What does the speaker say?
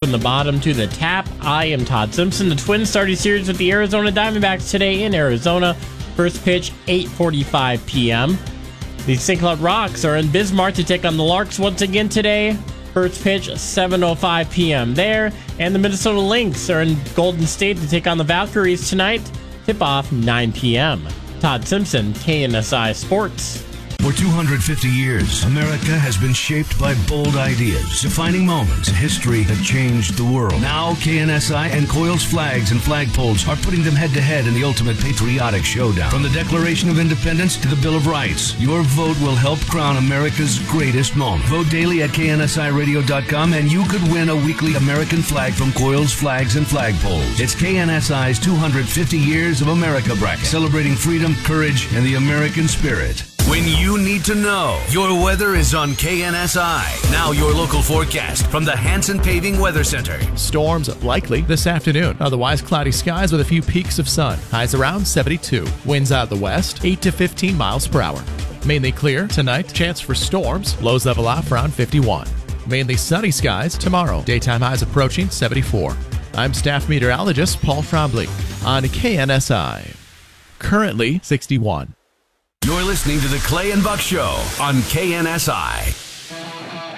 from the bottom to the top. I am Todd Simpson. The Twins start a series with the Arizona Diamondbacks today in Arizona. First pitch, 8:45 p.m. The St. Cloud Rocks are in Bismarck to take on the Larks once again today. First pitch, 7:05 p.m. there. And the Minnesota Lynx are in Golden State to take on the Valkyries tonight. Tip-off, 9 p.m. Todd Simpson, KNSI Sports. For 250 years, America has been shaped by bold ideas, defining moments in history that changed the world. Now, KNSI and Coils Flags and Flagpoles are putting them head-to-head in the ultimate patriotic showdown. From the Declaration of Independence to the Bill of Rights, your vote will help crown America's greatest moment. Vote daily at KNSIRadio.com and you could win a weekly American flag from Coils Flags and Flagpoles. It's KNSI's 250 Years of America bracket, celebrating freedom, courage, and the American spirit. When you need to know, your weather is on KNSI. Now your local forecast from the Hanson Paving Weather Center. Storms likely this afternoon. Otherwise, cloudy skies with a few peaks of sun. Highs around 72. Winds out of the west, 8 to 15 miles per hour. Mainly clear tonight. Chance for storms. Lows level off around 51. Mainly sunny skies tomorrow. Daytime highs approaching 74. I'm staff meteorologist Paul Trombley on KNSI. Currently 61. You're listening to the Clay and Buck Show on KNSI.